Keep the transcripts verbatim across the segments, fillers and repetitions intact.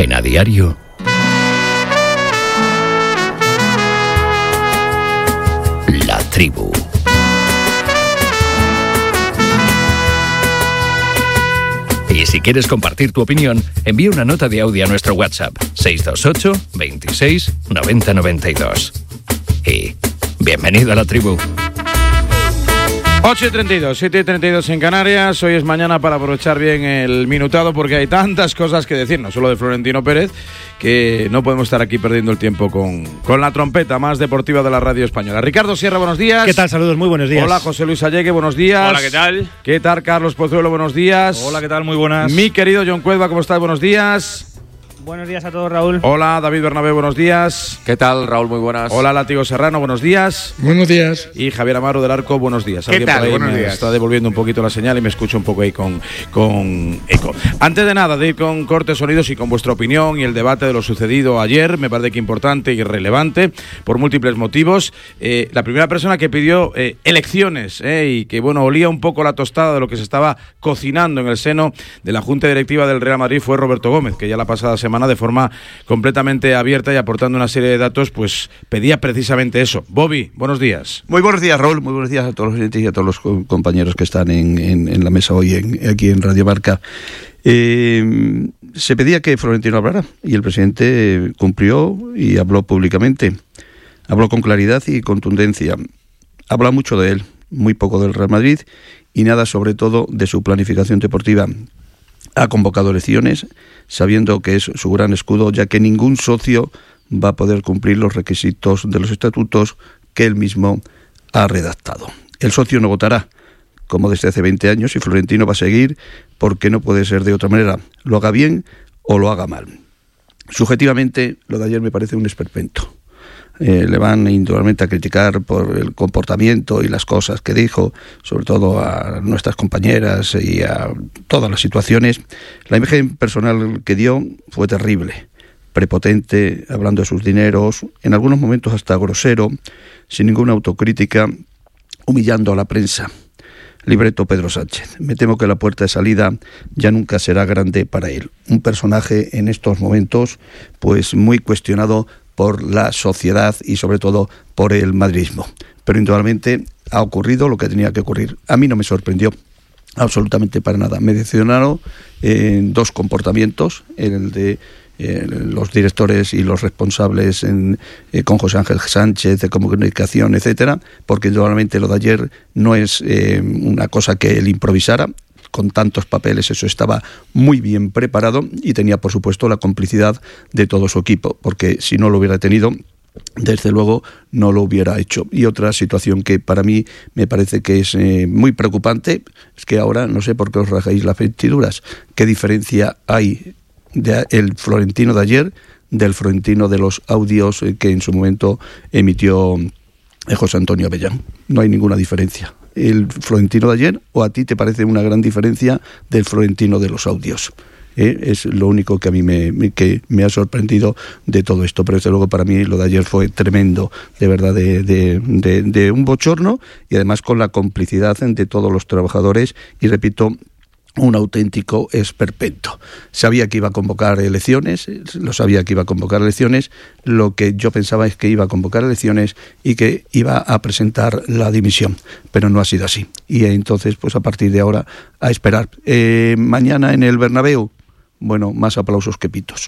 En A Diario, La Tribu. Y si quieres compartir tu opinión, envía una nota de audio a nuestro WhatsApp seis dos ocho, veintiséis, noventa noventa y dos. Y bienvenido a La Tribu. ocho y treinta y dos, siete y treinta y dos en Canarias. Hoy es mañana para aprovechar bien el minutado porque hay tantas cosas que decir, no solo de Florentino Pérez, que no podemos estar aquí perdiendo el tiempo con, con la trompeta más deportiva de la radio española. Ricardo Sierra, buenos días. ¿Qué tal? Saludos, muy buenos días. Hola, José Luis Allegue, buenos días. Hola, ¿qué tal? ¿Qué tal, Carlos Pozuelo? Buenos días. Hola, ¿qué tal? Muy buenas. Mi querido John Cuelva, ¿cómo estás? Buenos días. Buenos días a todos, Raúl. Hola, David Bernabé, buenos días. ¿Qué tal, Raúl? Muy buenas. Hola, Látigo Serrano, buenos días. Buenos días. Y Javier Amaro del Arco, buenos días. ¿Qué tal? Por ahí Buenos me días. está devolviendo un poquito la señal y me escucho un poco ahí con, con eco. Antes de nada, de ir con cortes sonidos y con vuestra opinión y el debate de lo sucedido ayer, me parece que importante y relevante por múltiples motivos. Eh, la primera persona que pidió eh, elecciones eh, y que, bueno, olía un poco la tostada de lo que se estaba cocinando en el seno de la Junta Directiva del Real Madrid fue Roberto Gómez, que ya la pasada semana, de forma completamente abierta y aportando una serie de datos, pues pedía precisamente eso. Bobby, buenos días. Muy buenos días, Raúl, muy buenos días a todos los oyentes y a todos los co- compañeros que están en, en, en la mesa hoy en, aquí en Radio Marca. Eh, se pedía que Florentino hablara y el presidente cumplió y habló públicamente. Habló con claridad y contundencia. Habla mucho de él, muy poco del Real Madrid y nada sobre todo de su planificación deportiva. Ha convocado elecciones sabiendo que es su gran escudo, ya que ningún socio va a poder cumplir los requisitos de los estatutos que él mismo ha redactado. El socio no votará, como desde hace veinte años, y Florentino va a seguir porque no puede ser de otra manera, lo haga bien o lo haga mal. Subjetivamente, lo de ayer me parece un esperpento. Eh, le van indudablemente a criticar por el comportamiento y las cosas que dijo, sobre todo a nuestras compañeras y a todas las situaciones. La imagen personal que dio fue terrible, prepotente, hablando de sus dineros, en algunos momentos hasta grosero, sin ninguna autocrítica, humillando a la prensa. Libreto Pedro Sánchez. Me temo que la puerta de salida ya nunca será grande para él. Un personaje en estos momentos pues muy cuestionado por la sociedad y sobre todo por el madridismo. Pero indudablemente ha ocurrido lo que tenía que ocurrir. A mí no me sorprendió absolutamente para nada. Me decepcionaron eh, dos comportamientos, el de eh, los directores y los responsables en, eh, con José Ángel Sánchez de comunicación, etcétera, porque indudablemente lo de ayer no es eh, una cosa que él improvisara. Con tantos papeles, eso estaba muy bien preparado y tenía, por supuesto, la complicidad de todo su equipo, porque si no lo hubiera tenido, desde luego no lo hubiera hecho. Y otra situación que para mí me parece que es eh, muy preocupante, es que ahora no sé por qué os rajáis las vestiduras. ¿Qué diferencia hay del Florentino de ayer del Florentino de los audios que en su momento emitió José Antonio Avellán? No hay ninguna diferencia. El Florentino de ayer, o a ti te parece una gran diferencia del Florentino de los audios. ¿Eh? Es lo único que a mí me, me, que me ha sorprendido de todo esto, pero desde luego para mí lo de ayer fue tremendo, de verdad, de, de, de, de un bochorno, y además con la complicidad de todos los trabajadores, y repito, un auténtico esperpento. Sabía que iba a convocar elecciones, lo sabía que iba a convocar elecciones, lo que yo pensaba es que iba a convocar elecciones y que iba a presentar la dimisión, pero no ha sido así. Y entonces, pues a partir de ahora, a esperar. Eh, mañana en el Bernabéu, bueno, más aplausos que pitos.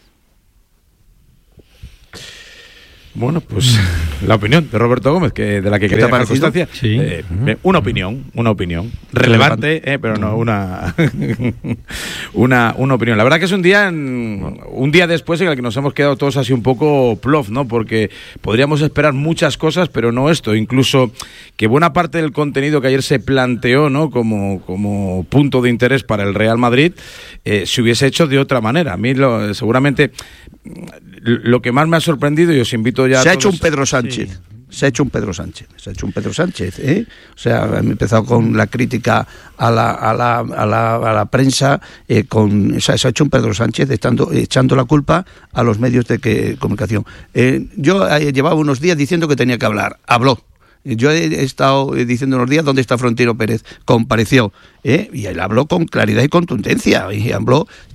Bueno, pues la opinión de Roberto Gómez, que de la que quería dejar constancia. Sí. Eh, uh-huh. Una opinión, una opinión relevante, eh, pero no una, una una opinión. La verdad que es un día en, un día después en el que nos hemos quedado todos así un poco plof, ¿no? Porque podríamos esperar muchas cosas, pero no esto. Incluso que buena parte del contenido que ayer se planteó, ¿no? Como como punto de interés para el Real Madrid, eh, se hubiese hecho de otra manera. A mí lo, seguramente lo que más me ha sorprendido, y os invito ya se a ha todos, hecho un Pedro Sánchez. Sí. Se ha hecho un Pedro Sánchez, se ha hecho un Pedro Sánchez, ¿eh? O sea, he empezado con la crítica a la a la, a la, a la prensa, eh, con, o sea, se ha hecho un Pedro Sánchez echando, echando la culpa a los medios de que, comunicación. Eh, yo eh, llevaba unos días diciendo que tenía que hablar, habló. Yo he estado diciendo unos días dónde está Florentino Pérez, compareció, ¿eh? Y él habló con claridad y contundencia, y habló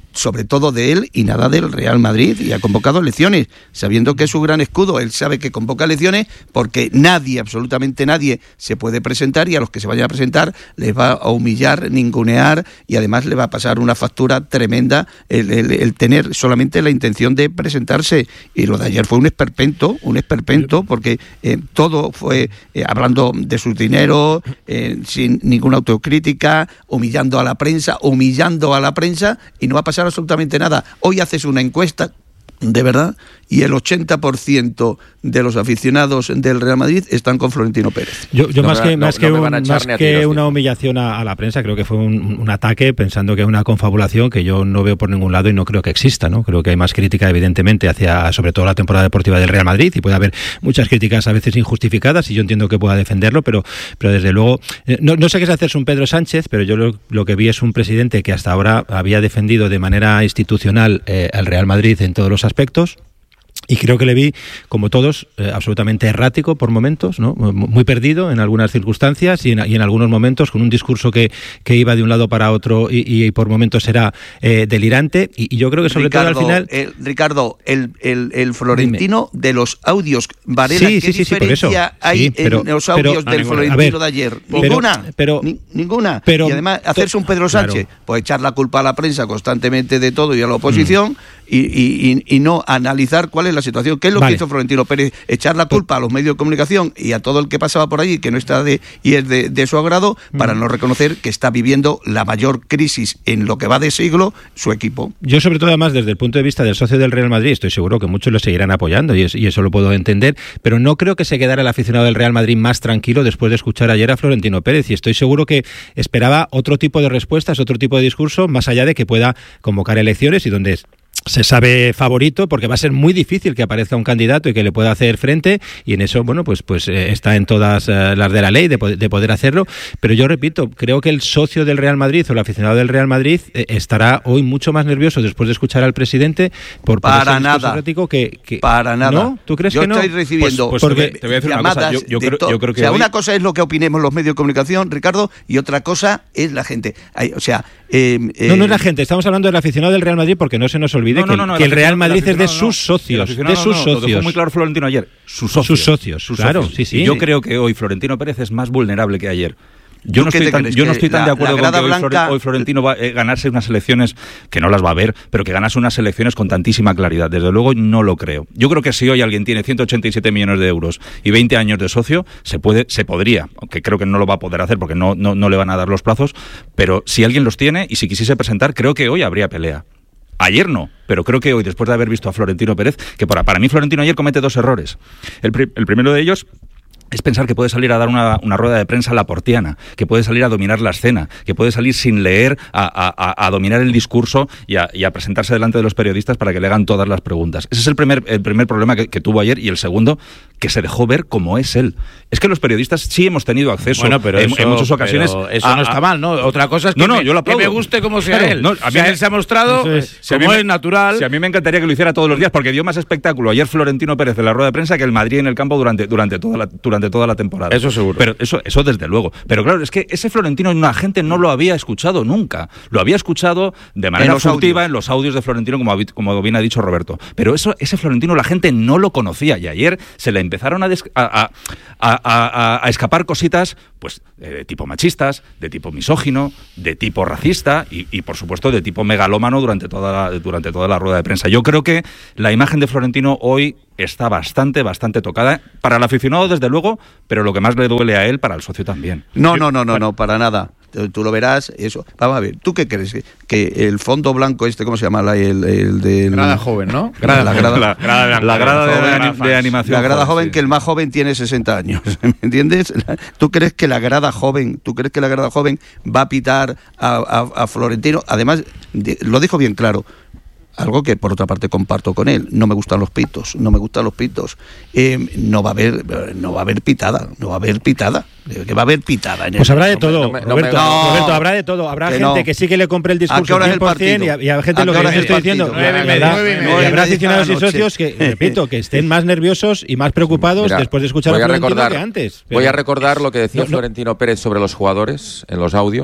sobre todo de él y nada del Real Madrid, y ha convocado elecciones, sabiendo que es su gran escudo. Él sabe que convoca elecciones porque nadie, absolutamente nadie, se puede presentar, y a los que se vayan a presentar les va a humillar, ningunear, y además le va a pasar una factura tremenda el, el, el tener solamente la intención de presentarse. Y lo de ayer fue un esperpento, un esperpento, porque eh, todo fue eh, hablando de sus dineros, eh, sin ninguna autocrítica, humillando a la prensa, humillando a la prensa, y no va a pasar absolutamente nada. Hoy haces una encuesta, de verdad, y el ochenta por ciento de los aficionados del Real Madrid están con Florentino Pérez. Yo, yo no más me, que, no, más no que, me un, más que tiros, una humillación a, a la prensa, creo que fue un, un ataque pensando que es una confabulación que yo no veo por ningún lado y no creo que exista, ¿no? Creo que hay más crítica, evidentemente, hacia sobre todo la temporada deportiva del Real Madrid, y puede haber muchas críticas a veces injustificadas, y yo entiendo que pueda defenderlo, pero, pero desde luego, eh, no, no sé qué es hacerse un Pedro Sánchez, pero yo lo, lo que vi es un presidente que hasta ahora había defendido de manera institucional eh, al Real Madrid en todos los aspectos. Y creo que le vi, como todos, eh, absolutamente errático por momentos, ¿no? Muy perdido en algunas circunstancias y en, y en algunos momentos con un discurso que, que iba de un lado para otro y, y por momentos era eh, delirante. Y, y yo creo que sobre Ricardo, todo al final... El, Ricardo, el, el, el Florentino Dime. de los audios, Varela, sí, ¿qué sí, sí, diferencia sí, hay sí, pero, en los audios pero, del Florentino ver, de ayer? Ninguna, pero, pero, Ni, ninguna. Pero, y además, hacerse un Pedro Sánchez, claro, pues echar la culpa a la prensa constantemente de todo y a la oposición, mm. y, y, y, y no analizar cuál es la situación. ¿Qué es lo vale. que hizo Florentino Pérez? Echar la culpa a los medios de comunicación y a todo el que pasaba por allí, que no está de y es de, de su agrado, para mm. no reconocer que está viviendo la mayor crisis en lo que va de siglo su equipo. Yo, sobre todo, además, desde el punto de vista del socio del Real Madrid, estoy seguro que muchos lo seguirán apoyando, y, es, y eso lo puedo entender, pero no creo que se quedara el aficionado del Real Madrid más tranquilo después de escuchar ayer a Florentino Pérez, y estoy seguro que esperaba otro tipo de respuestas, otro tipo de discurso, más allá de que pueda convocar elecciones y donde se sabe favorito, porque va a ser muy difícil que aparezca un candidato y que le pueda hacer frente, y en eso, bueno, pues pues eh, está en todas eh, las de la ley de, de poder hacerlo, pero yo repito, creo que el socio del Real Madrid o el aficionado del Real Madrid eh, estará hoy mucho más nervioso después de escuchar al presidente por, por para nada que, que para nada. ¿No? ¿Tú crees yo que no? Yo estoy recibiendo pues, pues porque te voy a decir una cosa. Yo, yo, creo, yo creo que o sea, hoy... una cosa es lo que opinemos los medios de comunicación, Ricardo, y otra cosa es la gente. Hay, o sea, eh, eh... no, no es la gente. Estamos hablando del aficionado del Real Madrid, porque no se nos olvide no, no, no, no, que, el, que el Real Madrid es de sus socios, de sus socios. Lo dejó muy claro Florentino ayer. Sus socios. Sus socios, sus claro, socios. Sí, sí. Y yo creo que hoy Florentino Pérez es más vulnerable que ayer. Yo no estoy tan, yo no estoy tan la, de acuerdo con que hoy, blanca... hoy Florentino va a eh, ganarse unas elecciones, que no las va a ver, pero que ganase unas elecciones con tantísima claridad. Desde luego no lo creo. Yo creo que si hoy alguien tiene ciento ochenta y siete millones de euros y veinte años de socio, se puede, se podría, aunque creo que no lo va a poder hacer porque no, no, no le van a dar los plazos, pero si alguien los tiene y si quisiese presentar, creo que hoy habría pelea. Ayer no, pero creo que hoy, después de haber visto a Florentino Pérez, que para, para mí Florentino ayer comete dos errores. El, pri- el primero de ellos es pensar que puede salir a dar una, una rueda de prensa laportiana, que puede salir a dominar la escena, que puede salir sin leer a, a, a dominar el discurso y a, y a presentarse delante de los periodistas para que le hagan todas las preguntas. Ese es el primer, el primer problema que, que tuvo ayer, y el segundo, que se dejó ver como es él. Es que los periodistas sí hemos tenido acceso bueno, pero en, eso, en muchas ocasiones. Eso a, no está mal, ¿no? Otra cosa es que, no, no, me, yo lo que me guste como sea claro, él. No, a mí o sea, me, él se ha mostrado es, si como me, es natural. Si a mí me encantaría que lo hiciera todos los días, porque dio más espectáculo ayer Florentino Pérez en la rueda de prensa que el Madrid en el campo durante, durante, toda, la, durante toda la temporada. Eso seguro. Pero eso, eso desde luego. Pero claro, es que ese Florentino la gente no lo había escuchado nunca. Lo había escuchado de manera furtiva en los audios de Florentino, como, como bien ha dicho Roberto. Pero eso, ese Florentino la gente no lo conocía, y ayer se le empezaron a, des, a, a, a, a, a escapar cositas, pues de tipo machistas, de tipo misógino, de tipo racista y, y por supuesto de tipo megalómano durante toda la, durante toda la rueda de prensa. Yo creo que la imagen de Florentino hoy está bastante, bastante tocada para el aficionado, desde luego, pero lo que más le duele a él, para el socio también. No, no, no, no, no, para nada. Tú lo verás, eso. Vamos a ver, ¿tú qué crees? Que el fondo blanco este, ¿cómo se llama? El, el de... Grada joven, ¿no? Grada, la grada, la, grada, de, la grada de, de, de, de animación. La grada joven, joven, sí. Que el más joven tiene sesenta años, ¿me entiendes? ¿Tú crees que la grada joven, tú crees que la grada joven va a pitar a, a, a Florentino? Además, de, lo dijo bien claro. Algo que por otra parte comparto con él. No me gustan los pitos, no me gustan los pitos. Eh, no va a haber, no va a haber pitada, no va a haber pitada. Que va a haber pitada en el... Pues habrá de todo, no me, no me, Roberto, no, Roberto, habrá de todo. Habrá gente no. que sí que le compre el discurso cien por ciento y, y habrá gente, lo que les estoy diciendo, nueve, habrá, media, nueve, y media, habrá aficionados y noche. socios que, repito, que estén más nerviosos y más preocupados Mira, después de escuchar a Florentino que antes. Pero voy a recordar lo que decía no, no. Florentino Pérez sobre los jugadores en los audios.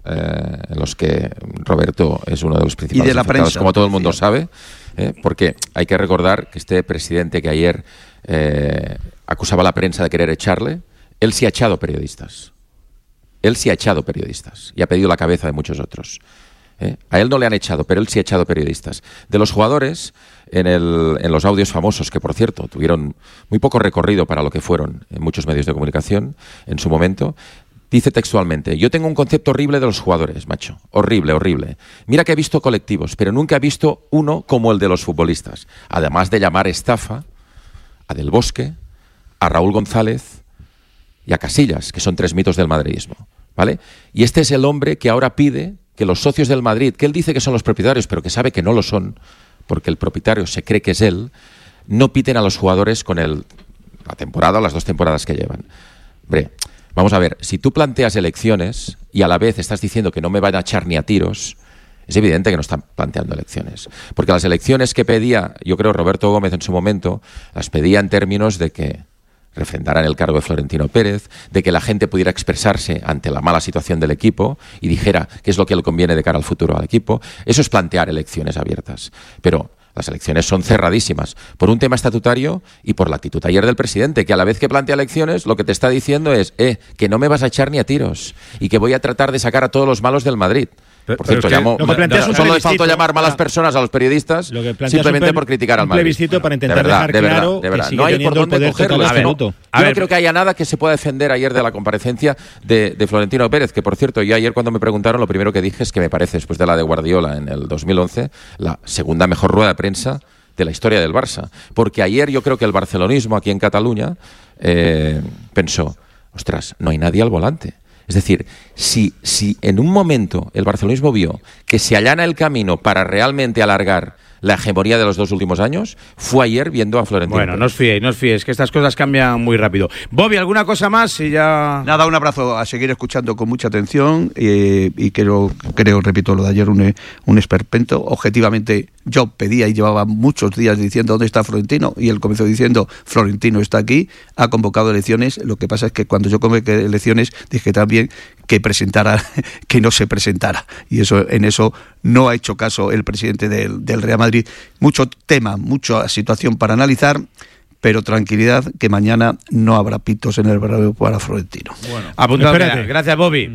eh, en los que Roberto es uno de los principales y de la afectados, prensa, como todo el mundo sí. sabe, eh, porque hay que recordar que este presidente que ayer eh, acusaba a la prensa de querer echarle, él sí ha echado periodistas. Él sí ha echado periodistas y ha pedido la cabeza de muchos otros. ¿eh? A él no le han echado, pero él sí ha echado periodistas. De los jugadores, en, el, en los audios famosos, que por cierto tuvieron muy poco recorrido para lo que fueron en muchos medios de comunicación en su momento, dice textualmente: yo tengo un concepto horrible de los jugadores, macho. Horrible, horrible. Mira que he visto colectivos, pero nunca he visto uno como el de los futbolistas. Además de llamar estafa a Del Bosque, a Raúl González y a Casillas, que son tres mitos del madridismo, ¿vale? Y este es el hombre que ahora pide que los socios del Madrid, que él dice que son los propietarios, pero que sabe que no lo son, porque el propietario se cree que es él, no piten a los jugadores con el, la temporada o las dos temporadas que llevan. Hombre, vamos a ver, si tú planteas elecciones y a la vez estás diciendo que no me van a echar ni a tiros, es evidente que no están planteando elecciones. Porque las elecciones que pedía, yo creo, Roberto Gómez en su momento, las pedía en términos de que refrendaran el cargo de Florentino Pérez, de que la gente pudiera expresarse ante la mala situación del equipo y dijera qué es lo que le conviene de cara al futuro al equipo. Eso es plantear elecciones abiertas. Pero las elecciones son cerradísimas por un tema estatutario y por la actitud ayer del presidente, que a la vez que plantea elecciones lo que te está diciendo es eh, que no me vas a echar ni a tiros y que voy a tratar de sacar a todos los malos del Madrid. Pero, por cierto, pero es que llamo, lo que planteas no, un solo le faltó plebiscito, llamar malas para, personas a los periodistas lo que simplemente un por criticar al un Madrid. plebiscito para intentar de verdad, dejar de verdad, claro de verdad. que sigue No hay por teniendo el dónde poder cogerlo. total Es que no, absoluto. yo no creo que haya nada que se pueda defender ayer de la comparecencia de, de Florentino Pérez, que por cierto, yo ayer cuando me preguntaron, lo primero que dije es que me parece, después de la de Guardiola en el dos mil once, la segunda mejor rueda de prensa de la historia del Barça. Porque ayer yo creo que el barcelonismo aquí en Cataluña eh, pensó, ostras, no hay nadie al volante. Es decir, si, si en un momento el barcelonismo vio que se allana el camino para realmente alargar la hegemonía de los dos últimos años, fue ayer viendo a Florentino. Bueno, no os fiéis, no os fiéis, que estas cosas cambian muy rápido. Bobby, ¿alguna cosa más? Y ya... Nada, un abrazo, a seguir escuchando con mucha atención eh, y creo, creo, repito lo de ayer, un, un esperpento. Objetivamente, yo pedía y llevaba muchos días diciendo ¿dónde está Florentino? Y él comenzó diciendo Florentino está aquí, ha convocado elecciones. Lo que pasa es que cuando yo convoqué elecciones dije también que presentara, que no se presentara. Y eso en eso no ha hecho caso el presidente del, del Real Madrid. Mucho tema, mucha situación para analizar, pero tranquilidad que mañana no habrá pitos en el Bernabéu para Florentino. Bueno, apuntado. Gracias, Bobby.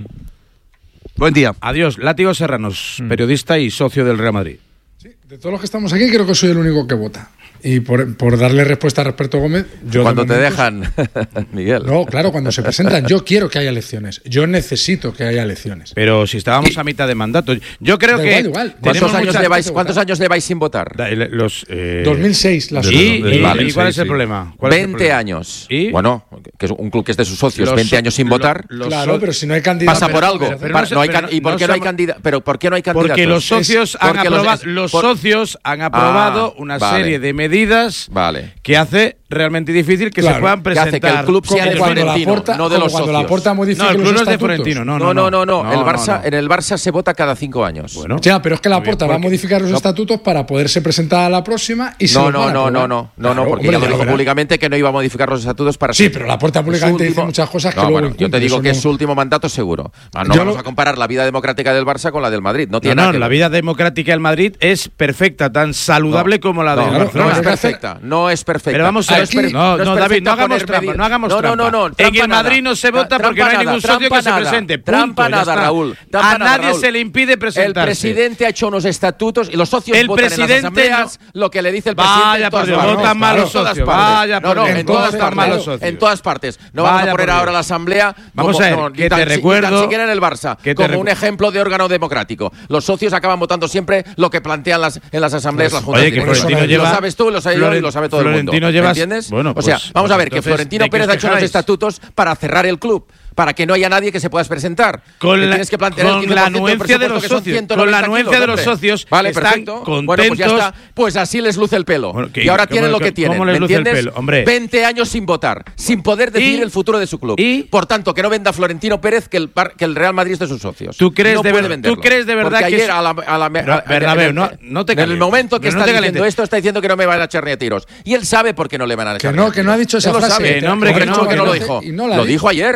Buen día. Adiós. Látigo Serranos, mm. periodista y socio del Real Madrid. Sí, de todos los que estamos aquí, creo que soy el único que vota. Y por, por darle respuesta a Roberto Gómez... Yo cuando de te momentos, dejan, Miguel. No, claro, cuando se presentan. Yo quiero que haya elecciones. Yo necesito que haya elecciones. Pero si estábamos y, a mitad de mandato... Yo creo da que... Igual, igual. ¿Cuántos, años lleváis, ¿Cuántos años lleváis sin votar? Los, eh... dos mil seis. Las ¿Y, y, vale, ¿y cuál es el sí. problema? ¿Cuál veinte es el problema? años. ¿Y? Bueno, que es un club que es de sus socios, los, veinte años sin lo, votar. Claro, so pero si no hay candidato... Pasa por pero, algo. Pero, pero, pero, no hay pero, ¿Y por qué no hay candidatos? ¿Pero por qué no hay candidatos? Porque los socios han aprobado, los socios han aprobado una serie de medidas... Vale. que hace realmente difícil que claro, se puedan presentar. Que hace que el club sea de Florentino, porta, no de los cuando socios. La Porta modifique no, el club los no es de estatutos. Florentino, no, no, no, no, no. no el Barça, no, no. En el Barça se vota cada cinco años. Bueno, ya, pero es que la Porta va a porque, modificar los no, estatutos para poderse presentar a la próxima y se no, los no, van a no, no, no, no, claro, no, porque hombre, ya lo dijo verá. públicamente que no iba a modificar los estatutos para. Sí, pero la Porta públicamente último, dice muchas cosas que no, luego bueno, yo te digo que no... es su último mandato seguro. No, no yo vamos lo... a comparar la vida democrática del Barça con la del Madrid. No tiene no, nada no, que la vida democrática del Madrid es perfecta, tan saludable no, como la del no, Barcelona. No es perfecta, no es perfecta. Pero vamos a ver, no, no, David, no hagamos trampa, no hagamos no, trampa. No, no, no, en el Madrid no se vota porque no hay ningún socio que se presente. Trampa nada, Raúl. A nadie se le impide presentarse. El presidente ha hecho unos estatutos y los socios el votan en las asambleas lo que le dice el presidente. Vaya por Dios, votan mal los socios. Vaya por Dios, en todas partes. En todas partes. No vamos a poner ahora la asamblea. Vamos a ver, que te recuerdo. Ni siquiera en el Barça, como un ejemplo de órgano democrático. Los socios acaban votando siempre lo que plantean en las asambleas las juntas directivas. Lo sabes tú, lo sé yo y lo sabe todo el mundo. ¿Entiendes? O sea, vamos a ver que Florentino Pérez ha hecho unos estatutos para cerrar el club, para que no haya nadie que se pueda presentar. Con la, tienes que plantear con la anuencia de los socios, con la anuencia de los socios, vale, están perfecto. contentos. Bueno, pues ya está. Pues así les luce el pelo. Bueno, que, y ahora tienen lo que tienen. ¿Me entiendes? Hombre. veinte años sin votar, sin poder decidir ¿Y? el futuro de su club. ¿Y? Por tanto, que no venda Florentino Pérez que el, que el Real Madrid es de sus socios. ¿Tú crees, no de, puede ver, ¿tú crees de verdad Porque que ayer a la, a la, pero, a, Bernabéu, en, no, no te en el momento que no está te diciendo esto, está diciendo que no me van a echar ni a tiros. Y él sabe por qué no le van a echar. Que no, que no ha dicho esa frase. Que no, hombre, que no, que no lo dijo. Lo dijo ayer, lo dijo ayer.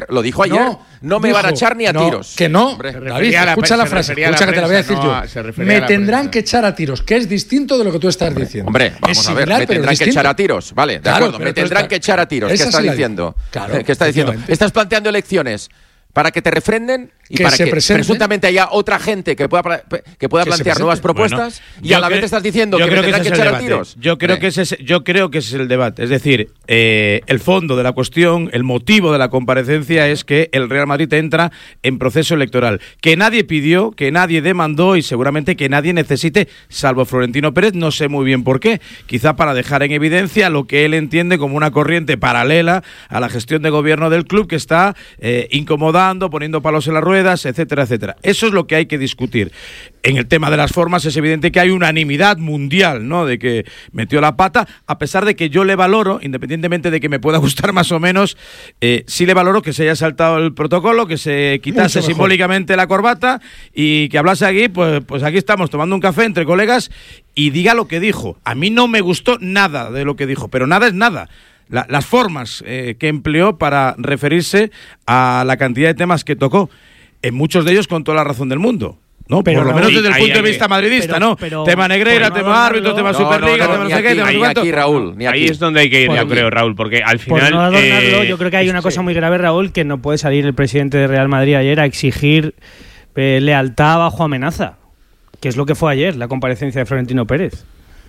ayer, no, no me dijo, van a echar ni a no, tiros. Que no, Hombre, David, escucha la, la frase, escucha que te la voy a decir no, yo. Me tendrán que echar a tiros, que es distinto de lo que tú estás hombre, diciendo. Hombre, vamos es a ver, similar, me tendrán que echar a tiros, vale, de claro, acuerdo, me tendrán que echar a tiros. ¿Qué está diciendo? Claro, ¿Qué está diciendo? Estás planteando elecciones para que te refrenden y que para que presenten, presuntamente haya otra gente que pueda que pueda que plantear nuevas propuestas bueno, y a la vez estás diciendo que me tendrán que, que echar a tiros. Yo creo que ese es, yo creo que ese es el debate, es decir, eh, el fondo de la cuestión, el motivo de la comparecencia es que el Real Madrid entra en proceso electoral, que nadie pidió, que nadie demandó y seguramente que nadie necesite, salvo Florentino Pérez, no sé muy bien por qué, quizá para dejar en evidencia lo que él entiende como una corriente paralela a la gestión de gobierno del club que está eh, incomodando, poniendo palos en las ruedas, etcétera, etcétera. Eso es lo que hay que discutir. En el tema de las formas es evidente que hay unanimidad mundial, ¿no?, de que metió la pata, a pesar de que yo le valoro, independientemente de que me pueda gustar más o menos, eh, sí le valoro que se haya saltado el protocolo, que se quitase simbólicamente la corbata y que hablase aquí, pues, pues aquí estamos tomando un café entre colegas y diga lo que dijo. A mí no me gustó nada de lo que dijo, pero nada es nada. La, las formas eh, que empleó para referirse a la cantidad de temas que tocó, en muchos de ellos con toda la razón del mundo, ¿no? Pero por lo menos desde el punto de vista madridista, pero, ¿no? Pero, tema Negreira, tema no árbitro, tema no, Superliga, no, no, tema no sé qué, tema no sé aquí, Raúl, ni aquí. Ahí es donde hay que ir, yo creo, Raúl, porque al final... Por no adornarlo, eh, yo creo que hay una cosa muy grave, Raúl, que no puede salir el presidente de Real Madrid ayer a exigir eh, lealtad bajo amenaza, que es lo que fue ayer, la comparecencia de Florentino Pérez.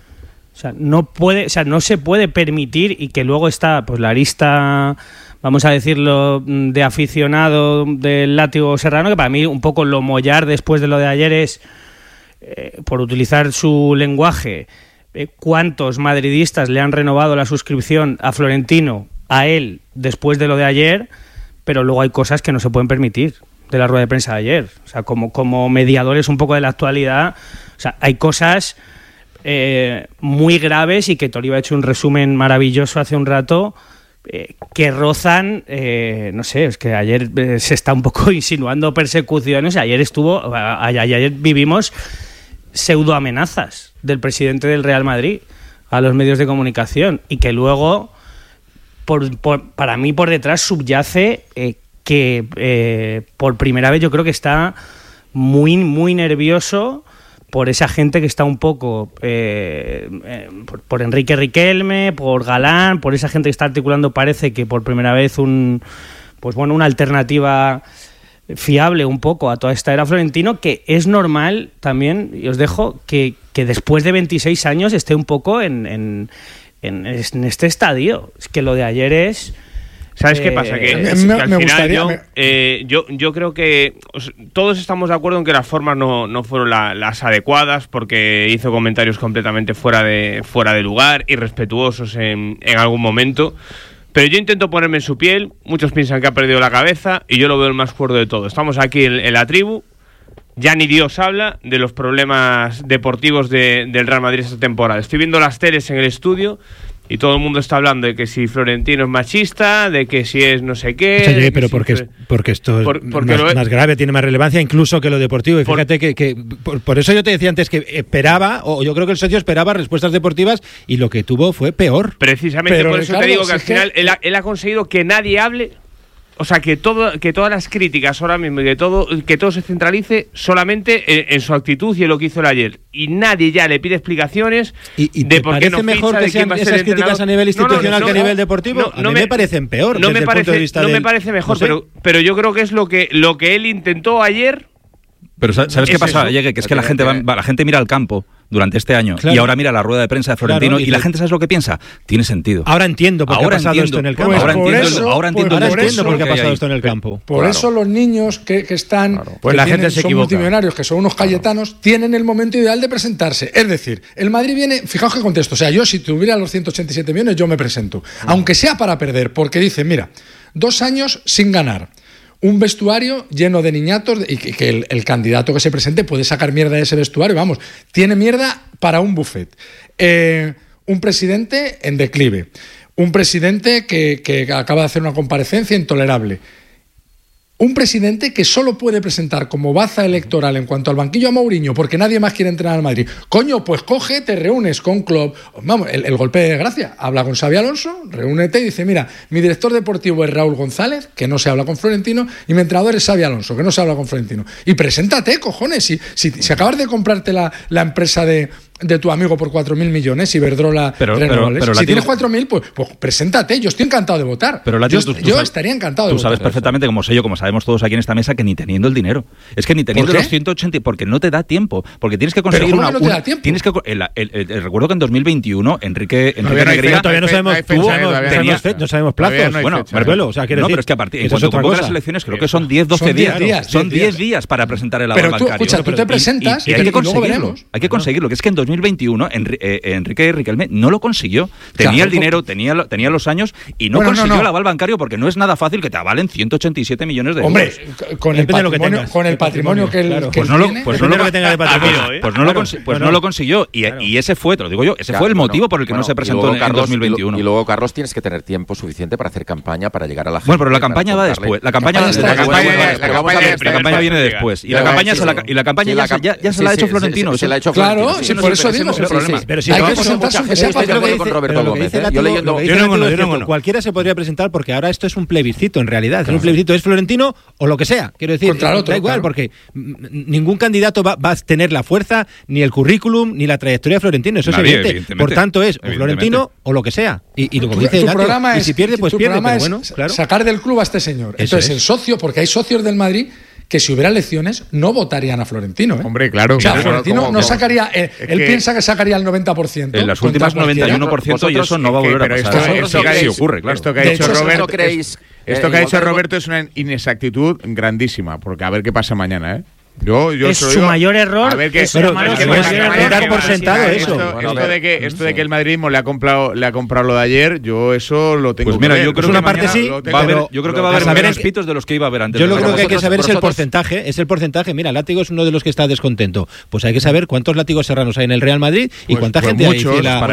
O sea, no puede, o sea, no se puede permitir, y que luego está pues la arista, vamos a decirlo, de aficionado del látigo serrano, que para mí un poco lo mollar después de lo de ayer es, eh, por utilizar su lenguaje, eh, cuántos madridistas le han renovado la suscripción a Florentino, a él, después de lo de ayer, pero luego hay cosas que no se pueden permitir de la rueda de prensa de ayer. O sea, como, como mediadores un poco de la actualidad, o sea, hay cosas... Eh, muy graves y que Toriba ha hecho un resumen maravilloso hace un rato eh, que rozan, eh, no sé, es que ayer eh, se está un poco insinuando persecuciones, ayer estuvo, a, ayer vivimos pseudo amenazas del presidente del Real Madrid a los medios de comunicación y que luego por, por, para mí por detrás subyace eh, que eh, por primera vez yo creo que está muy, muy nervioso por esa gente que está un poco eh, eh, por, por Enrique Riquelme, por Galán, por esa gente que está articulando, parece que por primera vez un pues bueno una alternativa fiable un poco a toda esta era Florentino, que es normal también, y os dejo, que, que después de veintiséis años esté un poco en, en, en, en este estadio. Es que lo de ayer es... ¿Sabes eh, qué pasa? Que, me, que me, al me final gustaría, yo, me... eh, yo, yo creo que os, todos estamos de acuerdo en que las formas no, no fueron la, las adecuadas, porque hizo comentarios completamente fuera de, fuera de lugar, irrespetuosos en, en algún momento. Pero yo intento ponerme en su piel, muchos piensan que ha perdido la cabeza y yo lo veo el más cuerdo de todo. Estamos aquí en, en la tribu, ya ni Dios habla de los problemas deportivos de, del Real Madrid esta temporada. Estoy viendo las teles en el estudio y todo el mundo está hablando de que si Florentino es machista, de que si es no sé qué... O sea, pero si porque, fue... porque esto es por, porque más, es... más grave, tiene más relevancia incluso que lo deportivo. Y fíjate por... que, que por, por eso yo te decía antes que esperaba, o yo creo que el socio esperaba respuestas deportivas y lo que tuvo fue peor. Precisamente pero, por eso Ricardo, te digo que si al es que... final él ha, él ha conseguido que nadie hable... O sea, que todo, que todas las críticas ahora mismo, que todo, que todo se centralice solamente en, en su actitud y en lo que hizo el ayer. Y nadie ya le pide explicaciones ¿Y, y de por qué no parece mejor ficha, que de quién sean va a ser esas el críticas entrenador? a nivel institucional no, no, no, que a no, nivel deportivo? No, a no mí me, me parecen peor no desde me el parece, punto de vista no del, me parece mejor, no sé. pero, pero yo creo que es lo que, lo que él intentó ayer. Pero ¿sabes qué pasa, Llegue? Que es que la gente, va, la gente mira al campo durante este año claro. y ahora mira la rueda de prensa de Florentino claro, y, y la gente ¿sabes lo que piensa? Tiene sentido. Ahora entiendo por qué ahora ha pasado entiendo, esto en el campo. Pues ahora, entiendo, eso, ahora entiendo, pues ahora por entiendo eso, por qué ha pasado hay. esto en el campo. Por claro. eso los niños que, que están, claro. pues que la tienen, gente se son equivoca. multimillonarios, que son unos cayetanos, tienen el momento ideal de presentarse. Es decir, el Madrid viene, fijaos qué contexto, o sea, yo si tuviera los ciento ochenta y siete millones yo me presento, aunque sea para perder, porque dicen, mira, dos años sin ganar, un vestuario lleno de niñatos y que el, el candidato que se presente puede sacar mierda de ese vestuario, vamos, tiene mierda para un buffet. Eh, un presidente en declive, un presidente que, que acaba de hacer una comparecencia intolerable, un presidente que solo puede presentar como baza electoral en cuanto al banquillo a Mourinho, porque nadie más quiere entrenar al Madrid. Coño, pues coge, te reúnes con Klopp, vamos, el, el golpe de gracia, habla con Xabi Alonso, reúnete y dice, mira, mi director deportivo es Raúl González, que no se habla con Florentino, y mi entrenador es Xabi Alonso, que no se habla con Florentino. Y preséntate, cojones, si, si, si acabas de comprarte la, la empresa de... de tu amigo por cuatro mil millones, Iberdrola pero, Renovables. Pero, pero si tienes tienes cuatro mil, pues, pues preséntate. Yo estoy encantado de votar. Pero yo tú, tú yo sabes, estaría encantado de tú votar. Tú sabes perfectamente, como sé yo, como sabemos todos aquí en esta mesa, que ni teniendo el dinero. Es que ni teniendo los ciento ochenta, porque no te da tiempo. Porque tienes que conseguir ¿Pero una... cómo que no te da tiempo? Tienes que, el, el, el, el, recuerdo que en dos mil veintiuno, Enrique, Enrique no Negreira... Todavía no sabemos, no sabemos, no sabemos, fe, no sabemos plazos. No bueno, Marcelo, o sea, quiero no, decir, pero es que a partir, en cuanto cuanto convocan las elecciones, creo que son diez, doce días. días. Son diez días para presentar el aval bancario. bancario. Escucha, tú te presentas y, y, y hay que conseguirlo. Hay que conseguirlo. Que es que en dos mil veintiuno, Enrique Riquelme no lo consiguió. Tenía claro, el dinero, tenía, tenía los años y no bueno, consiguió no, no. el aval bancario porque no es nada fácil que te avalen ciento ochenta y siete millones de euros. Hombre, con el patrimonio, con el patrimonio que, el, que pues no lo, tiene, pues no lo que tenga de patrimonio, pues no lo, pues bueno, no lo consiguió y, claro. y ese fue, te lo digo yo, ese claro, fue el motivo bueno, por el que bueno, no se presentó en, Carlos, en dos mil veintiuno. Y, y luego, Carlos, tienes que tener tiempo suficiente para hacer campaña, para llegar a la gente. Bueno, pero la campaña va después. La campaña viene después. Y la campaña y la campaña ya se la ha hecho Florentino. Se la ha hecho Florentino. Claro, sí, por eso digo. Pero si hay que presentarse aunque sea para con Roberto Gómez. Yo leyendo cualquiera se podría presentar porque ahora esto es un plebiscito en realidad. Es un plebiscito, es Florentino o lo que sea. Quiero decir, da igual porque ningún candidato va a tener la fuerza, ni el currículum, ni la trayectoria de Florentino. Eso es evidente. Por tanto, es o Florentino o lo que sea. Y lo que dice Látigo, y si pierde, pues pierde. Pero bueno, claro. Sacar del club a este señor. Entonces, el socio, porque hay socios del Madrid que si hubiera elecciones no votarían a Florentino. ¿eh? Hombre, claro. O sea, claro, Florentino ¿cómo, no cómo? sacaría... Eh, él que piensa que sacaría el noventa por ciento. En las últimas noventa y uno por ciento y eso no va a volver a pasar. Esto, esto, esto, que sí ha, ocurre, claro. Esto que ha dicho Roberto, creéis, esto eh, que ha dicho Roberto es una inexactitud grandísima, porque a ver qué pasa mañana, ¿eh? Yo, yo es su digo, mayor error. A ver qué es pero, malo, que es que dar por sentado eso. Esto, bueno, esto, de que, esto de que el madridismo le ha comprado le ha comprado lo de ayer, yo eso lo tengo. Pues mira, que yo creo que una parte sí, va a haber, yo creo que va a haber menos pitos de los que iba a haber antes. Yo lo creo que hay que saber es el porcentaje, es el porcentaje. Mira, Látigo es uno de los que está descontento. Pues hay que saber cuántos látigos serranos hay en el Real Madrid y cuánta gente hay.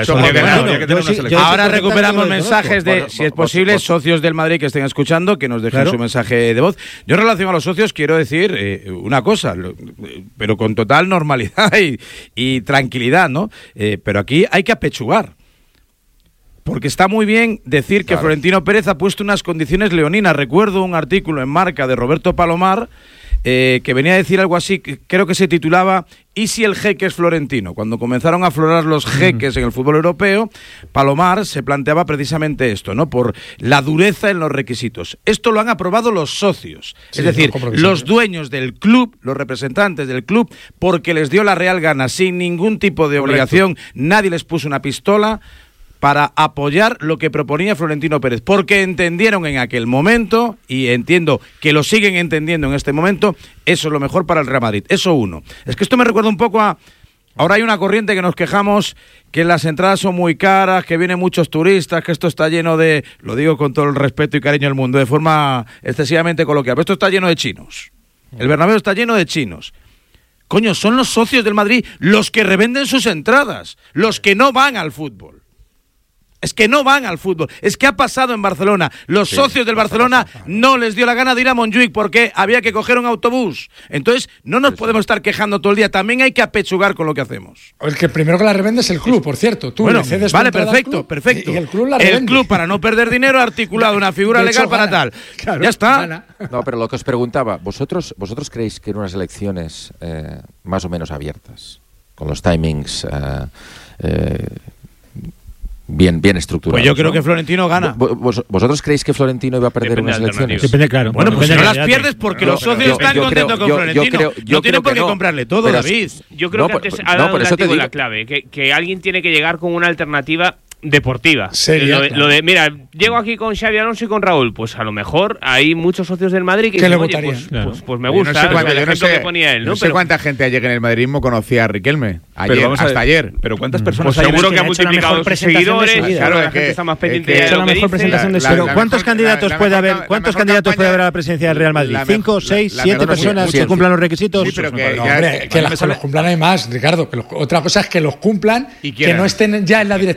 Ahora recuperamos mensajes de, si es posible, socios del Madrid que estén escuchando, que nos dejen su mensaje de voz. Yo en relación a los socios quiero decir una cosa, pero con total normalidad y, y tranquilidad, ¿no? Eh, pero aquí hay que apechugar. Porque está muy bien decir claro. que Florentino Pérez ha puesto unas condiciones leoninas. Recuerdo un artículo en Marca de Roberto Palomar eh, que venía a decir algo así, que creo que se titulaba ¿y si el jeque es Florentino? Cuando comenzaron a aflorar los jeques en el fútbol europeo, Palomar se planteaba precisamente esto, ¿no? Por la dureza en los requisitos. Esto lo han aprobado los socios, sí, es decir, los dueños del club, los representantes del club, porque les dio la real gana, sin ningún tipo de obligación, correcto. Nadie les puso una pistola para apoyar lo que proponía Florentino Pérez, porque entendieron en aquel momento, y entiendo que lo siguen entendiendo en este momento, eso es lo mejor para el Real Madrid. Eso uno. Es que esto me recuerda un poco a... Ahora hay una corriente que nos quejamos que las entradas son muy caras, que vienen muchos turistas, que esto está lleno de... Lo digo con todo el respeto y cariño del mundo, de forma excesivamente coloquial, pero esto está lleno de chinos. El Bernabéu está lleno de chinos. Coño, son los socios del Madrid los que revenden sus entradas, los que no van al fútbol. Es que no van al fútbol. Es que ha pasado en Barcelona. Los sí, socios del Barcelona pasa, pasa. no les dio la gana de ir a Montjuic porque había que coger un autobús. Entonces, no nos sí, podemos sí. estar quejando todo el día. También hay que apechugar con lo que hacemos. El que primero que la revende es el club, por cierto. Tú bueno, le cedes vale, perfecto, perfecto. Y el club la revende. El club, para no perder dinero, ha articulado una figura legal hecho, para gana. tal. Claro, ya está. Gana. No, pero lo que os preguntaba, ¿vosotros, vosotros creéis que en unas elecciones eh, más o menos abiertas, con los timings... Eh, eh, Bien, bien estructurado. Pues yo creo ¿no? que Florentino gana. ¿Vos, ¿Vosotros creéis que Florentino iba a perder Depende unas elecciones? Depende, claro. Bueno, pues Depende si no las pierdes porque no, los socios yo, están yo contentos creo, con yo, Florentino. yo creo, yo no tienen por qué no. comprarle todo, Pero, David. Yo creo no, que antes por, ha dado no, por el eso te látigo digo. la clave, que, que alguien tiene que llegar con una alternativa deportiva. Seria, lo, de, claro. lo de, mira, llego aquí con Xabi Alonso y con Raúl, pues a lo mejor hay muchos socios del Madrid que ¿Qué dicen, le oye, votarían? pues, Claro. pues, pues me Yo gusta, no sé cuánta, el yo no ejemplo sé, que ponía él, ¿no? no sé Pero, cuánta gente ayer en el madridismo conocía a Riquelme. Ayer, Pero vamos a hasta ver, ayer. Pero ¿cuántas personas pues hay en seguro el- que ha ha hecho la multiplicado mejor sus presentación de su seguidores, vida. claro, Claro, la es gente que- está más es pendiente que- de Ha hecho lo la que mejor dice. presentación de su vida. Pero la ¿cuántos mejor- candidatos la- la puede mejor haber? cam- ¿Cuántos la mejor candidatos campaña- puede haber a la presidencia del Real Madrid? la ¿Cinco, mejor- seis, la siete mejor- personas sí, que sí. cumplan los requisitos? Sí, pero que No, ya- hombre, que, a mí las- me que sale- los cumplan hay más, Ricardo. Que los, otra cosa es que los cumplan, Y que quieran. no estén ya en la directiva de Florentino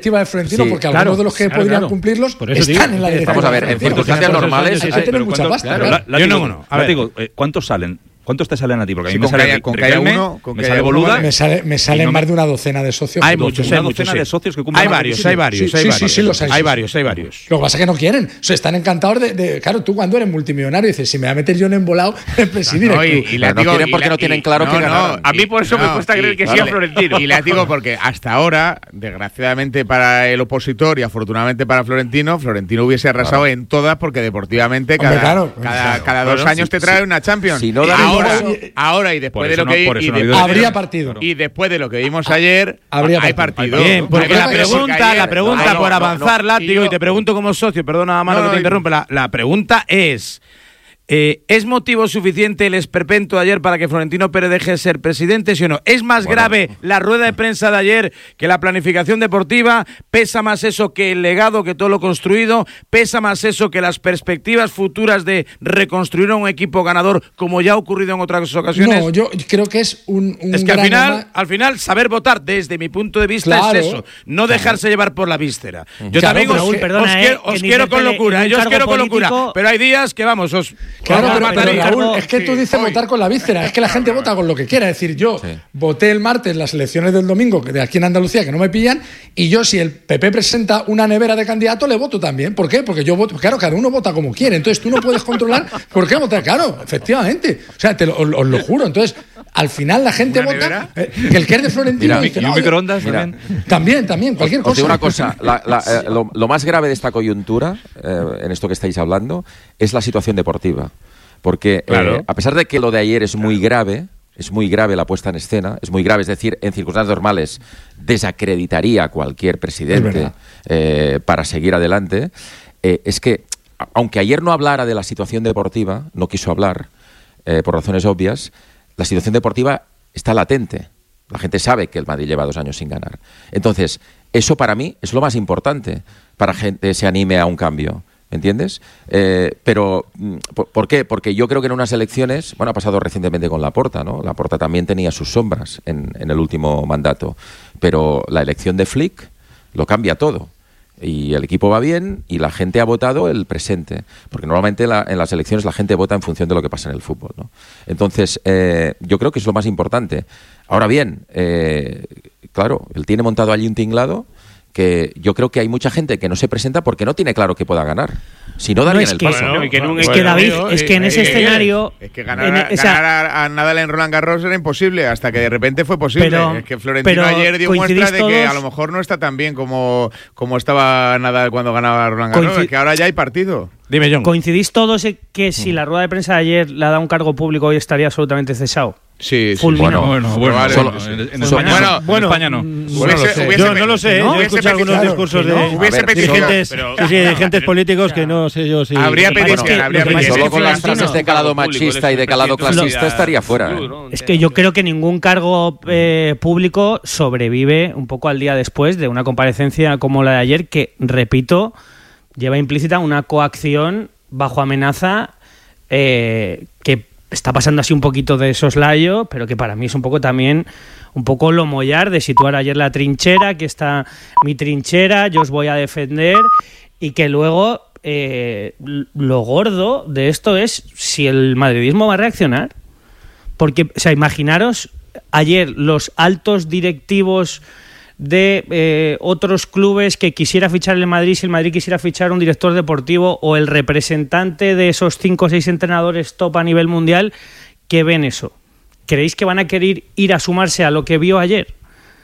Florentino, sí, porque claro, algunos de los que claro, podrían claro. cumplirlos Por eso están digo, en la dirección. Vamos a ver, en circunstancias normales hay que tener pero mucha ¿cuántos- pasta. pero claro. la- Yo látigo, no, no. A ver. látigo, eh, ¿cuántos salen? ¿Cuántos te salen a ti? Porque a mí Sí, me con sale que haya- con que haya Riquelme, uno, con me que sale haya uno, Boluda. vale. Me, sale, me salen no más me- de una docena de socios. Hay Dos, muchos, sí. hay una muchos. docena sí. de socios que cumplen Hay los varios, requisitos. hay varios, Sí, hay sí, varios. sí, sí, los hay, Hay sí. varios, hay varios. Lo que pasa es que no quieren. O sea, están encantados de, de- Claro, tú cuando eres multimillonario dices, si me va a meter yo en embolado, en presidir. No, y, esto. y le Pero no digo- quieren y porque le- no tienen y- claro que ganaron. A mí por eso me cuesta creer que siga Florentino. Y le digo porque hasta ahora, desgraciadamente para el opositor y afortunadamente para Florentino, Florentino hubiese arrasado en todas porque deportivamente Hombre, cada, claro. cada, Claro. cada dos Bueno, años si- te trae si- una Champions. si no Y dan ahora, igual- ahora y después Por de eso lo no- que por y eso no ha después- habido Habría partido. y después de lo que vimos ayer, Habría hay partido. partido. Bien, porque Porque la ayer- pregunta, la pregunta No, no, por no, avanzar, no. Látigo, Y yo- y te pregunto como socio, perdona nada más No, lo que te no, interrumpe, la, la pregunta es, eh, ¿es motivo suficiente el esperpento de ayer para que Florentino Pérez deje de ser presidente, sí o no? ¿Es más Bueno. grave la rueda de prensa de ayer que la planificación deportiva? ¿Pesa más eso que el legado, que todo lo construido? ¿Pesa más eso que las perspectivas futuras de reconstruir un equipo ganador, como ya ha ocurrido en otras ocasiones? No, yo creo que es un, un Es que al grano final, más- al final, saber votar desde mi punto de vista Claro. es eso, no dejarse llevar por la víscera. Yo Claro, también pero os, Raúl, os perdona, quiero, eh, os que quiero ni con tele- locura, en un yo os cargo quiero con locura, político- pero hay días que vamos, os Claro, os pero, mataría. pero, Raúl, es que Sí, tú dices hoy. votar con la víscera, es que la gente vota con lo que quiera. Es decir, yo Sí. voté el martes las elecciones del domingo, que de aquí en Andalucía, que no me pillan, y yo, si el P P presenta una nevera de candidato, le voto también. ¿Por qué? Porque yo voto, claro, cada uno vota como quiere. Entonces tú no puedes controlar por qué votar. Claro, efectivamente. O sea, te lo, os, os lo juro. Entonces, al final la gente ¿Una vota. nevera? eh, que el que es de Florentino. Mira, dice, ¿Y no, un yo- microondas Mira. también? También, también, cualquier Os cosa. digo una cosa, la- la- eh, lo, lo más grave de esta coyuntura, eh, en esto que estáis hablando, es la situación deportiva. Porque eh, Claro. a pesar de que lo de ayer es muy grave, es muy grave la puesta en escena, es muy grave, es decir, en circunstancias normales desacreditaría a cualquier Es presidente verdad. eh, para seguir adelante, eh, es que, a- aunque ayer no hablara de la situación deportiva, no quiso hablar, eh, por razones obvias, la situación deportiva está latente. La gente sabe que el Madrid lleva dos años sin ganar. Entonces, eso para mí es lo más importante para que gente se anime a un cambio. ¿Entiendes? Eh, pero, mm, ¿por, por qué? Porque yo creo que en unas elecciones, bueno, ha pasado recientemente con Laporta, ¿no? Laporta también tenía sus sombras en, en el último mandato, pero la elección de Flick lo cambia todo. Y el equipo va bien y la gente ha votado el presente. Porque normalmente la- en las elecciones la gente vota en función de lo que pasa en el fútbol, ¿no? Entonces, eh, yo creo que es lo más importante. Ahora bien, eh, claro, él tiene montado allí un tinglado que yo creo que hay mucha gente que no se presenta porque no tiene claro que pueda ganar. Si no, darían es el que- paso. No, y que en un- Es bueno, que David, Digo, es que en eh, ese eh, escenario. Es que ganar, en- a- o sea, ganar a, a Nadal en Roland Garros era imposible, hasta que de repente fue posible. Pero- es que Florentino pero ayer dio muestra coincidís de que todos- a lo mejor no está tan bien como, como estaba Nadal cuando ganaba Roland Garros. Coinci- Es que ahora ya hay partido. Dime, John. ¿Coincidís todos en que si la rueda de prensa de ayer la da un cargo público hoy estaría absolutamente cesado? Sí, sí. Fulminado. Bueno, Bueno, bueno, Vale. solo- Sí. en, en Solo- España, bueno, no. bueno, en España no. Bueno, Hubiese- sé. hubiese Yo pe- no lo sé, ¿no? yo he Hubiese escuchado algunos petición, discursos que de, no. Hubiese A ver, petición. dirigentes, pero- sí, sí, dirigentes políticos que no sé yo si... Habría Lo que pasa petición, es que- habría lo que pasa es petición. que Solo con las Florentino- frases de calado machista y de calado clasista estaría fuera. ¿eh? Es que yo creo que ningún cargo eh, público sobrevive un poco al día después de una comparecencia como la de ayer, que, repito, lleva implícita una coacción bajo amenaza eh, que está pasando así un poquito de soslayo, pero que para mí es un poco también un poco lo mollar de situar ayer la trinchera, aquí está mi trinchera, yo os voy a defender, y que luego eh, lo gordo de esto es si el madridismo va a reaccionar. Porque, o sea, imaginaros ayer los altos directivos de eh, otros clubes que quisiera fichar el Madrid, si el Madrid quisiera fichar un director deportivo, o el representante de esos cinco o seis entrenadores top a nivel mundial que ven eso. ¿Creéis que van a querer ir a sumarse a lo que vio ayer?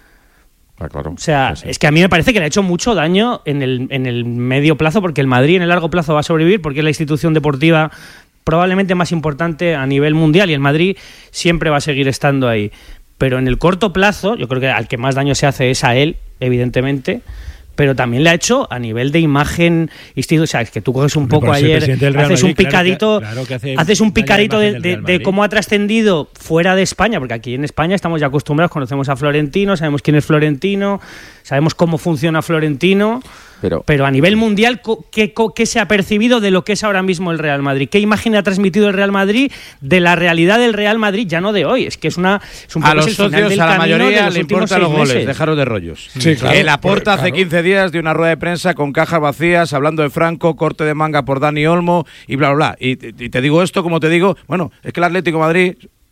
Ah, claro. O sea, Sí, sí. es que a mí me parece que le ha hecho mucho daño en el, en el medio plazo, porque el Madrid en el largo plazo va a sobrevivir, porque es la institución deportiva probablemente más importante a nivel mundial, y el Madrid siempre va a seguir estando ahí. Pero en el corto plazo, yo creo que al que más daño se hace es a él, evidentemente, pero también le ha hecho a nivel de imagen institucional. O sea, es que tú coges un Hombre, poco por ser ayer, presidente del Real haces un Madrid, claro que- picadito, claro que hace haces un daño a la picadito de, imagen del de- Real de Madrid. cómo ha trascendido fuera de España, porque aquí en España estamos ya acostumbrados, conocemos a Florentino, sabemos quién es Florentino, sabemos cómo funciona Florentino. Pero, pero a nivel mundial, ¿qué, ¿qué se ha percibido de lo que es ahora mismo el Real Madrid? ¿Qué imagen ha transmitido el Real Madrid de la realidad del Real Madrid, ya no de hoy? Es que es una es un a los socios, a la mayoría le importan los goles, dejaros de rollos. Sí, claro, el Laporta claro. hace quince días de una rueda de prensa con cajas vacías, hablando de Franco, corte de manga por Dani Olmo y bla, bla, bla. Y, y te digo esto, como te digo, bueno, es que el Atlético de Madrid,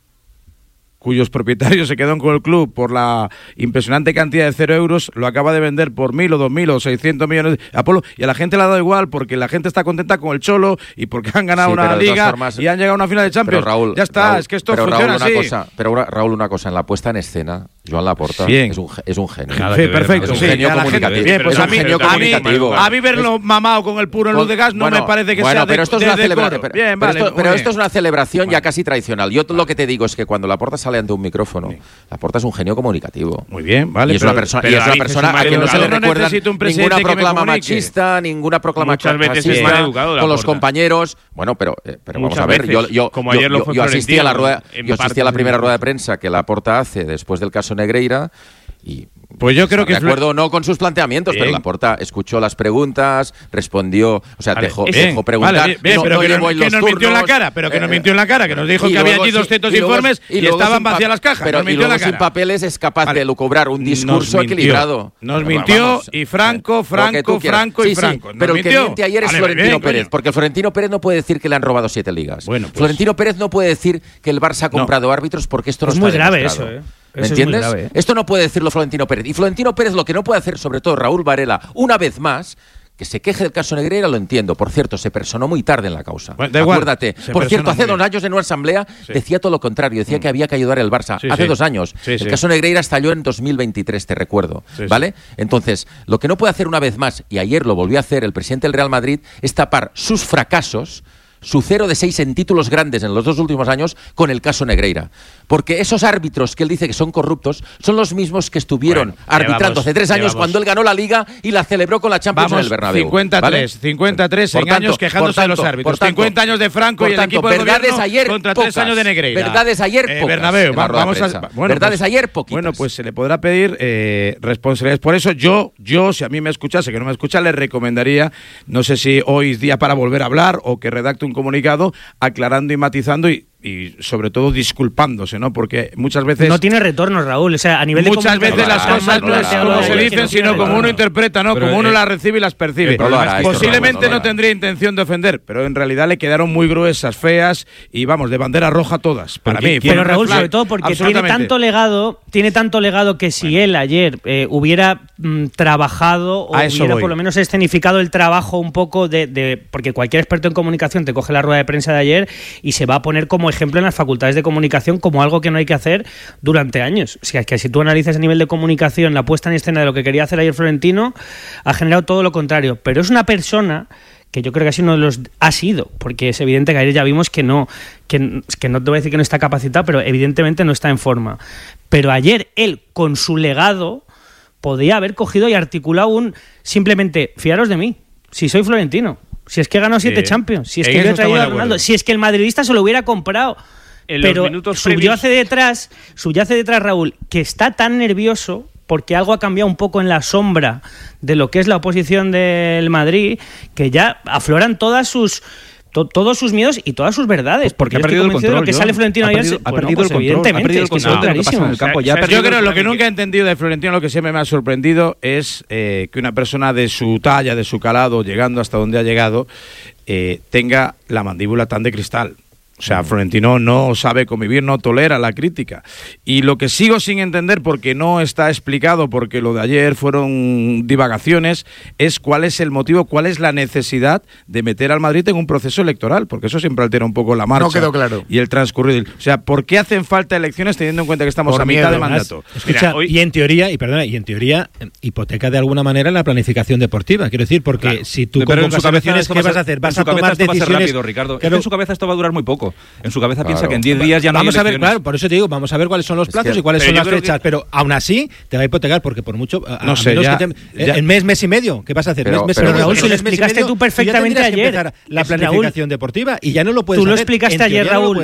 cuyos propietarios se quedaron con el club por la impresionante cantidad de cero euros, lo acaba de vender por mil o dos mil o seiscientos millones de Apolo, y a la gente le ha dado igual porque la gente está contenta con el Cholo y porque han ganado sí, una liga formas, y han llegado a una final de Champions. Pero Raúl, ya está, Raúl, es que esto pero funciona Raúl, una así. Cosa, pero una, Raúl, una cosa, en la puesta en escena, Joan Laporta es un, es un genio. Sí, perfecto. Es un sí, genio comunicativo. Bien, pues es a un mí, genio a mí, comunicativo. a mí verlo mamado con el puro en luz de gas no bueno, me parece que bueno, sea pero de, esto es de una decoro. celebración. Pero, Bien, pero, vale, esto, pero bien. esto es una celebración Bueno. ya casi tradicional. Yo lo que te digo es que cuando Laporta sale ante un micrófono, sí. Laporta es un genio comunicativo. Muy bien, vale. Y es pero, una persona, pero y es una David persona es a quien no se le no recuerda ninguna que proclama machista, ninguna proclama Muchas veces machista es mal educado, con los Laporta. compañeros. Bueno, pero, eh, pero vamos Muchas a ver, veces, yo, yo, como yo, ayer lo yo, fue yo asistí a la rueda, Florentino, yo en asistí a la parte primera de- rueda de prensa que Laporta hace después del caso Negreira y Pues yo creo que de es acuerdo o no con sus planteamientos, Bien. pero Laporta escuchó las preguntas, respondió, o sea, Vale, dejó, bien, dejó preguntar, vale, bien, no, pero no que, llevó no, en que los nos mintió en la turnos, cara, pero que nos eh, mintió en la cara, que nos dijo y que había luego allí sí- doscientos y luego- informes y, luego estaban sin pa- vacías las cajas. Pero nos y mintió en luego la sin cara. papeles es capaz Vale. de lucubrar un discurso Nos mintió. equilibrado. Nos Pero mintió vamos, y Franco, lo que Franco, tú quieras. Franco Sí, y sí, Franco. Nos pero el que mintió. miente ayer es Vale, Florentino bien, Pérez, coño. porque Florentino Pérez no puede decir que le han robado siete ligas. Bueno, pues- Florentino Pérez no puede decir que el Barça ha comprado árbitros porque esto no Es está muy grave demostrado. eso, ¿eh? ¿Me Eso es muy entiendes? grave, ¿eh? Esto no puede decirlo Florentino Pérez. Y Florentino Pérez lo que no puede hacer, sobre todo Raúl Varela, una vez más, que se queje del caso Negreira, lo entiendo. Por cierto, se personó muy tarde en la causa. Bueno, da igual. Acuérdate. Se Por persona cierto, hace muy dos bien. años en una asamblea Sí. decía todo lo contrario. Decía Mm. que había que ayudar al Barça. Sí, hace sí. dos años. Sí, el sí. caso Negreira estalló en dos mil veintitrés, te recuerdo. Sí, sí. ¿Vale? Entonces, lo que no puede hacer una vez más, y ayer lo volvió a hacer el presidente del Real Madrid, es tapar sus fracasos, su cero de seis en títulos grandes en los dos últimos años, con el caso Negreira. Porque esos árbitros que él dice que son corruptos son los mismos que estuvieron Bueno, arbitrando llevamos- hace tres años llevamos- cuando él ganó la Liga y la celebró con la Champions en Vamos, el Bernabéu. cincuenta y tres, ¿vale? cincuenta y tres Por en tanto, años quejándose por de los tanto, árbitros. por tanto, cincuenta años de Franco por y el tanto, equipo del verdades gobierno ayer contra pocas. tres años de Negreira. Verdades ayer Eh, pocas Bernabéu, en la va- rueda de vamos a, prensa. bueno, Verdades pues- ayer poquitas. Bueno, pues se le podrá pedir eh, responsabilidades. Por eso yo, yo, si a mí me escuchase, que no me escucha, le recomendaría, no sé si hoy es día para volver a hablar o que redacte un comunicado aclarando y matizando y, y sobre todo disculpándose, ¿no? Porque muchas veces... No tiene retorno, Raúl. O sea, a nivel de Muchas veces comunicación, las está cosas mal no es planteado como se ayer, que dicen, no sino tiene como uno retorno. interpreta, ¿no? Pero, Como uno eh, las recibe y las percibe. el problema es que esto, Posiblemente Raúl, no no lo tendría intención de ofender, pero en realidad le quedaron muy gruesas, feas y vamos, de bandera roja todas. Para mí. Pero fueron Raúl, red flag, sobre todo porque tiene absolutamente. tanto legado, tiene tanto legado que si él ayer eh, hubiera mm, trabajado o A eso hubiera voy. por lo menos escenificado el trabajo un poco de, de- porque cualquier experto en comunicación te coge la rueda de prensa de ayer y se va a poner como ejemplo en las facultades de comunicación como algo que no hay que hacer durante años. O sea, es que si tú analizas a nivel de comunicación la puesta en escena de lo que quería hacer ayer Florentino, ha generado todo lo contrario. Pero es una persona que yo creo que ha sido uno de los ha sido, porque es evidente que ayer ya vimos que no, que, que no te voy a decir que no está capacitado, pero evidentemente no está en forma. Pero ayer él, con su legado, podía haber cogido y articulado un simplemente, fiaros de mí, si soy Florentino, si es que he ganado siete Sí. Champions, si es En que yo eso he traído estamos a de Ronaldo, acuerdo. si es que el madridista se lo hubiera comprado. En los Pero minutos subyace previos- detrás, subyace detrás Raúl, que está tan nervioso porque algo ha cambiado un poco en la sombra de lo que es la oposición del Madrid, que ya afloran todas sus to- todos sus miedos y todas sus verdades. Porque yo ha estoy perdido el convencido de control. lo que John. sale Florentino ha ayer. perdido, ha Bueno, perdido pues el control, ha evidentemente, perdido el es que eso control es de lo que pasa en el clarísimo. campo. Ya ha ¿Sabes? perdido Yo creo el lo que control. nunca he entendido de Florentino, lo que siempre me ha sorprendido es eh, que una persona de su talla, de su calado, llegando hasta donde ha llegado, eh, tenga la mandíbula tan de cristal. O sea, Florentino no sabe convivir, no tolera la crítica. Y lo que sigo sin entender, porque no está explicado, porque lo de ayer fueron divagaciones, es cuál es el motivo, cuál es la necesidad de meter al Madrid en un proceso electoral, porque eso siempre altera un poco la marcha. No quedó claro. Y el transcurrir. O sea, ¿por qué hacen falta elecciones teniendo en cuenta que estamos Por a mitad miedo. de mandato? Escucha, Mira, hoy- y en teoría, y perdona, y en teoría eh, hipoteca de alguna manera la planificación deportiva. Quiero decir, porque Claro. si tú Pero en su convocas cabeza elecciones, esto ¿qué va vas a ser- hacer? Vas en su a tomar cabeza esto va a ser decisiones rápido, Ricardo. Es que Claro. en su cabeza esto va a durar muy poco. En su cabeza piensa Claro. que en diez días ya no Vamos hay a ver, elecciones. claro, por eso te digo, vamos a ver cuáles son los Es plazos que- y cuáles pero son yo las creo que- fechas, pero aún así te va a hipotecar porque por mucho a- a No sé, menos ya- que te- eh, ya- en mes, mes y medio, ¿qué vas a hacer? Pero- mes, mes pero y medio. Raúl, si En lo mes, mes y explicaste medio, tú perfectamente ya tendrías que ayer. empezar la Es, planificación Raúl, deportiva y ya no lo puedes tú lo hacer. explicaste En ayer, teoría no lo Raúl.